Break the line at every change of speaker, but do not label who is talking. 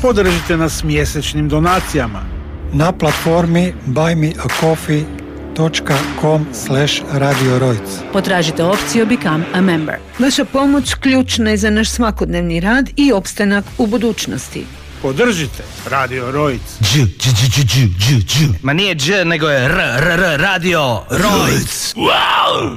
Podržite nas mjesečnim donacijama
na platformi buymeacoffee.com/Radio Rojc.
Potražite opciju Become a Member.
Vaša pomoć ključna je za naš svakodnevni rad i opstanak u budućnosti.
Podržite Radio Rojc.
Ma nije dž, nego je r, Radio Rojc. Wow!